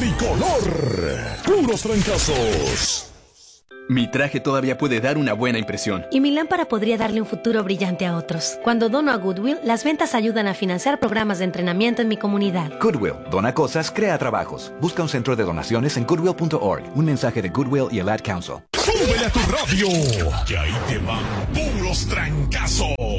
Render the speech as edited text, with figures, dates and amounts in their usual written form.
tricolor. Puros trancazos. Mi traje todavía puede dar una buena impresión. Y mi lámpara podría darle un futuro brillante a otros. Cuando dono a Goodwill, las ventas ayudan a financiar programas de entrenamiento en mi comunidad. Goodwill, dona cosas, crea trabajos. Busca un centro de donaciones en goodwill.org. Un mensaje de Goodwill y el Ad Council. ¡Súbele a tu radio! Que ahí te van puros trancazos.